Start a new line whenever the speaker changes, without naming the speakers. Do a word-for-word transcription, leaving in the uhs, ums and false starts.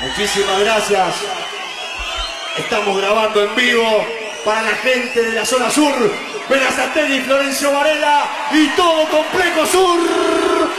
Muchísimas gracias. Estamos grabando en vivo para la gente de la zona sur, Berazategui, Florencio Varela y todo Complejo Sur.